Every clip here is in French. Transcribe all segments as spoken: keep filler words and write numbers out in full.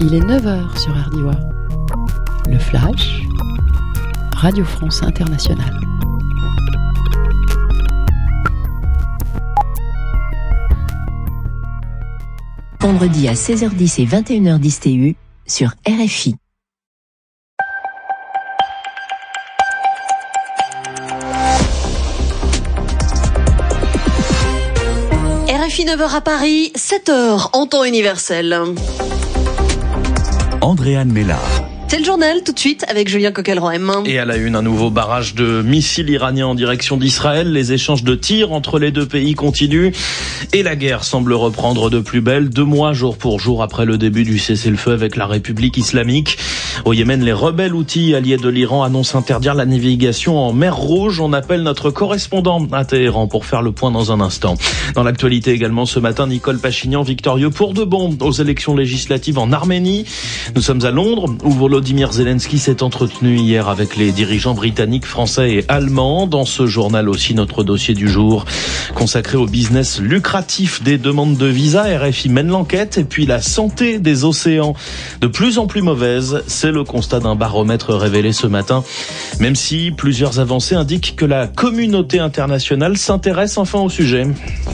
Il est neuf heures sur R D I W A. Le Flash, Radio France Internationale. Vendredi à seize heures dix et vingt et une heures dix T U sur R F I. R F I neuf heures à Paris, sept heures en temps universel. Andréane Mélard. C'est le journal tout de suite avec Julien Coquelroem. Et à la une, un nouveau barrage de missiles iraniens en direction d'Israël. Les échanges de tirs entre les deux pays continuent et la guerre semble reprendre de plus belle, deux mois jour pour jour après le début du cessez-le-feu avec la République islamique. Au Yémen, les rebelles houthis alliés de l'Iran annoncent interdire la navigation en mer Rouge. On appelle notre correspondant à Téhéran pour faire le point dans un instant. Dans l'actualité également ce matin, Nicole Pachinian victorieux pour de bon aux élections législatives en Arménie. Nous sommes à Londres où Volodymyr Zelensky s'est entretenu hier avec les dirigeants britanniques, français et allemands. Dans ce journal aussi, notre dossier du jour consacré au business lucratif des demandes de visa. R F I mène l'enquête et puis la santé des océans de plus en plus mauvaise. C'est le constat d'un baromètre révélé ce matin. Même si plusieurs avancées indiquent que la communauté internationale s'intéresse enfin au sujet.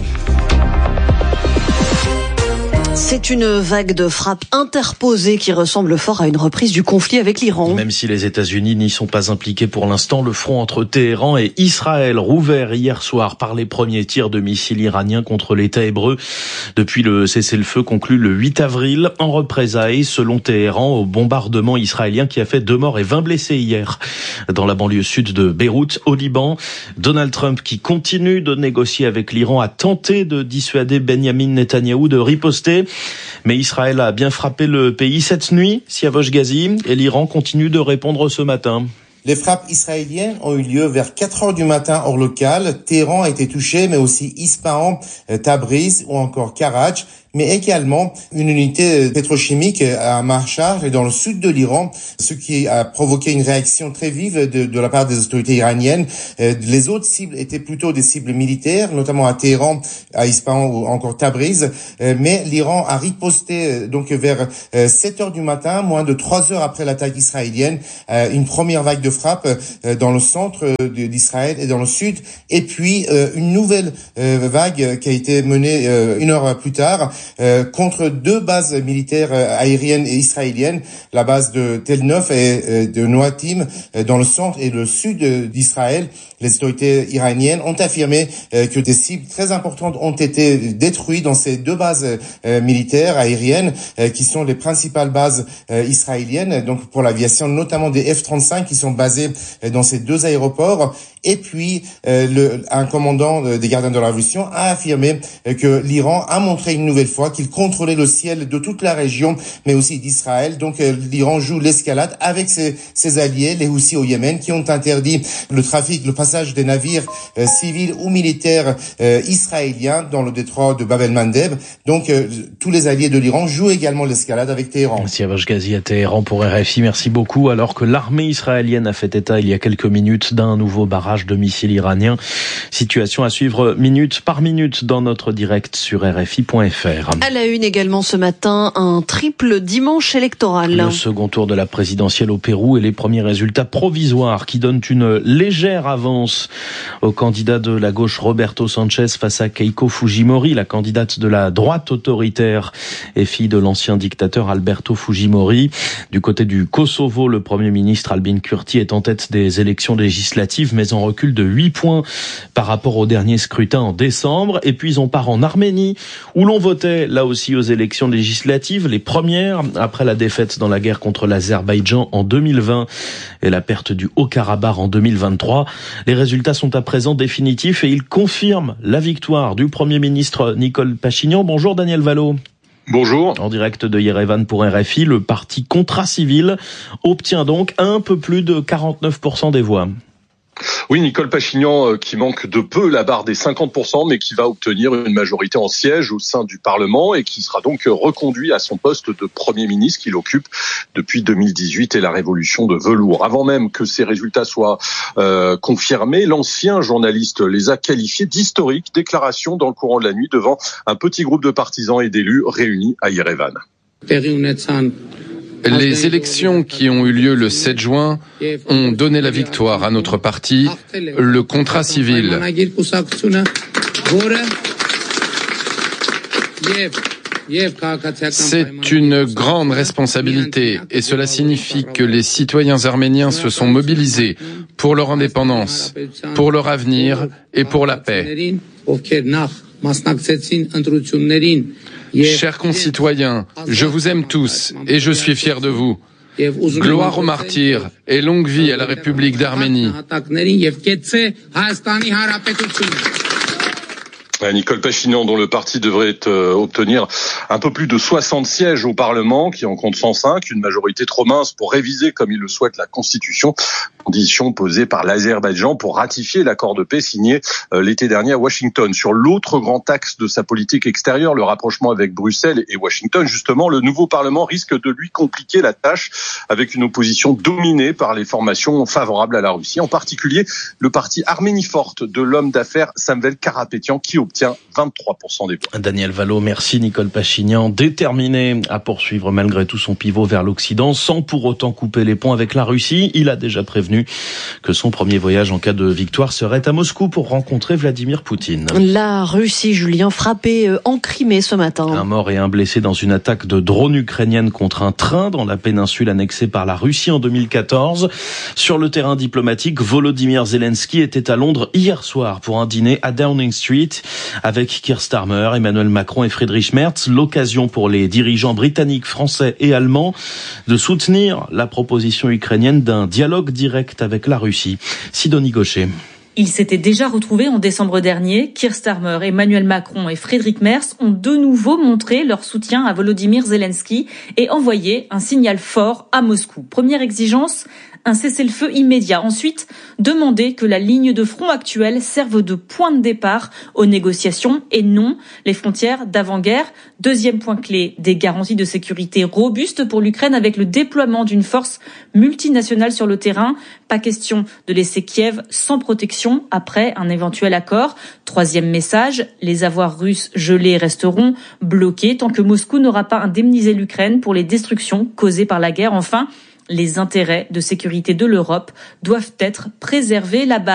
C'est une vague de frappes interposées qui ressemble fort à une reprise du conflit avec l'Iran. Même si les États-Unis n'y sont pas impliqués pour l'instant, le front entre Téhéran et Israël, rouvert hier soir par les premiers tirs de missiles iraniens contre l'État hébreu depuis le cessez-le-feu conclu le huit avril, en représailles, selon Téhéran, au bombardement israélien qui a fait deux morts et vingt blessés hier dans la banlieue sud de Beyrouth, au Liban. Donald Trump, qui continue de négocier avec l'Iran, a tenté de dissuader Benyamin Netanyahou de riposter. Mais Israël a bien frappé le pays cette nuit, Siavosh Ghazi, et l'Iran continue de répondre ce matin. Les frappes israéliennes ont eu lieu vers quatre heures du matin hors local. Téhéran a été touché, mais aussi Ispahan, Tabriz ou encore Karaj, mais également une unité pétrochimique à Marchar et dans le sud de l'Iran, ce qui a provoqué une réaction très vive de, de la part des autorités iraniennes. Les autres cibles étaient plutôt des cibles militaires, notamment à Téhéran, à Ispahan ou encore Tabriz, mais l'Iran a riposté donc vers sept heures du matin, moins de trois heures après l'attaque israélienne, une première vague de frappe dans le centre d'Israël et dans le sud, et puis une nouvelle vague qui a été menée une heure plus tard contre deux bases militaires aériennes et israéliennes, la base de Tel Nof et de Noatim dans le centre et le sud d'Israël. Les autorités iraniennes ont affirmé que des cibles très importantes ont été détruites dans ces deux bases militaires aériennes qui sont les principales bases israéliennes, donc pour l'aviation, notamment des F trente-cinq qui sont basés dans ces deux aéroports. Et puis, euh, le, un commandant des gardiens de la Révolution a affirmé que l'Iran a montré une nouvelle fois qu'il contrôlait le ciel de toute la région, mais aussi d'Israël. Donc, euh, l'Iran joue l'escalade avec ses, ses alliés, les Houthis au Yémen, qui ont interdit le trafic, le passage des navires euh, civils ou militaires euh, israéliens dans le détroit de Bab el-Mandeb. Donc, euh, tous les alliés de l'Iran jouent également l'escalade avec Téhéran. Siavash Ghazi à Téhéran pour R F I, merci beaucoup. Alors que l'armée israélienne a fait état il y a quelques minutes d'un nouveau barrage de missiles iraniens. Situation à suivre minute par minute dans notre direct sur R F I point F R. À la une également ce matin, un triple dimanche électoral. Le second tour de la présidentielle au Pérou et les premiers résultats provisoires qui donnent une légère avance au candidat de la gauche Roberto Sanchez face à Keiko Fujimori, la candidate de la droite autoritaire et fille de l'ancien dictateur Alberto Fujimori. Du côté du Kosovo, le premier ministre Albin Kurti est en tête des élections législatives, mais en recul de huit points par rapport au dernier scrutin en décembre. Et puis on part en Arménie, où l'on votait là aussi aux élections législatives, les premières après la défaite dans la guerre contre l'Azerbaïdjan en deux mille vingt et la perte du Haut-Karabakh en deux mille vingt-trois. Les résultats sont à présent définitifs et ils confirment la victoire du Premier ministre Nicole Pachinian. Bonjour Daniel Valo. Bonjour. En direct de Yerevan pour R F I, le parti Contrat Civil obtient donc un peu plus de quarante-neuf pour cent des voix. Oui, Nicole Pachinian euh, qui manque de peu la barre des cinquante pour cent, mais qui va obtenir une majorité en siège au sein du Parlement et qui sera donc reconduit à son poste de Premier ministre qu'il occupe depuis deux mille dix-huit et la révolution de velours. Avant même que ces résultats soient euh, confirmés, l'ancien journaliste les a qualifiés d'historiques déclarations dans le courant de la nuit devant un petit groupe de partisans et d'élus réunis à Yerevan. Les élections qui ont eu lieu le sept juin ont donné la victoire à notre parti, le contrat civil. C'est une grande responsabilité et cela signifie que les citoyens arméniens se sont mobilisés pour leur indépendance, pour leur avenir et pour la paix. Chers concitoyens, je vous aime tous et je suis fier de vous. Gloire aux martyrs et longue vie à la République d'Arménie. Nicole Pachinian, dont le parti devrait euh, obtenir un peu plus de soixante sièges au Parlement, qui en compte cent cinq, une majorité trop mince pour réviser, comme il le souhaite, la Constitution, condition posée par l'Azerbaïdjan pour ratifier l'accord de paix signé euh, l'été dernier à Washington. Sur l'autre grand axe de sa politique extérieure, le rapprochement avec Bruxelles et Washington, justement, le nouveau Parlement risque de lui compliquer la tâche avec une opposition dominée par les formations favorables à la Russie, en particulier le parti Arménie forte de l'homme d'affaires Samvel Karapetyan, qui obtient vingt-trois pour cent des voix. Daniel Valo, merci. Nicole Pachinian, déterminé à poursuivre malgré tout son pivot vers l'Occident, sans pour autant couper les ponts avec la Russie. Il a déjà prévenu que son premier voyage en cas de victoire serait à Moscou pour rencontrer Vladimir Poutine. La Russie, Julien, frappée en Crimée ce matin. Un mort et un blessé dans une attaque de drone ukrainienne contre un train dans la péninsule annexée par la Russie en deux mille quatorze. Sur le terrain diplomatique, Volodymyr Zelensky était à Londres hier soir pour un dîner à Downing Street avec Keir Starmer, Emmanuel Macron et Friedrich Merz. L'occasion pour les dirigeants britanniques, français et allemands de soutenir la proposition ukrainienne d'un dialogue direct avec la Russie. Sidonie Gaucher. Ils s'étaient déjà retrouvés en décembre dernier. Keir Starmer, Emmanuel Macron et Friedrich Merz ont de nouveau montré leur soutien à Volodymyr Zelensky et envoyé un signal fort à Moscou. Première exigence, un cessez-le-feu immédiat. Ensuite, demander que la ligne de front actuelle serve de point de départ aux négociations et non les frontières d'avant-guerre. Deuxième point clé, des garanties de sécurité robustes pour l'Ukraine avec le déploiement d'une force multinationale sur le terrain. Pas question de laisser Kiev sans protection après un éventuel accord. Troisième message, les avoirs russes gelés resteront bloqués tant que Moscou n'aura pas indemnisé l'Ukraine pour les destructions causées par la guerre. Enfin, les intérêts de sécurité de l'Europe doivent être préservés là-bas.